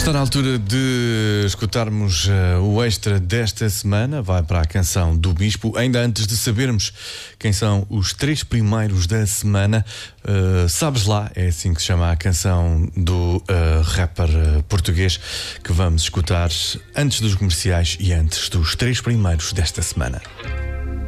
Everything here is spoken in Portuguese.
Está na altura de escutarmos o extra desta semana. Vai para a canção do Bispo. Ainda antes de sabermos quem são os 3 primeiros da semana, sabes lá, é assim que se chama a canção do rapper português que vamos escutar antes dos comerciais e antes dos 3 primeiros desta semana.